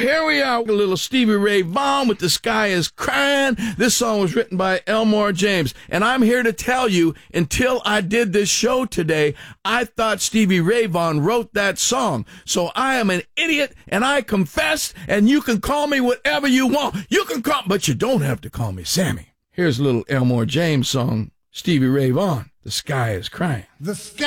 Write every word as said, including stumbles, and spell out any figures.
here we are, a little Stevie Ray Vaughan with The Sky Is Crying. This song was written by Elmore James. And I'm here to tell you, until I did this show today, I thought Stevie Ray Vaughan wrote that song. So I am an idiot, and I confess, and you can call me whatever you want. You can call, but you don't have to call me Sammy. Here's a little Elmore James song, Stevie Ray Vaughan, The Sky Is Crying. The sky